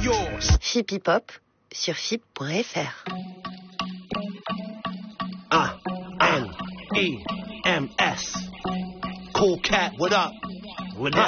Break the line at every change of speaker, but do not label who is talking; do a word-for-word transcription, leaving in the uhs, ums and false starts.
yours.
Fipi Pop sur fip point f r.
Uh, N E M S. Cool cat, what up? What up?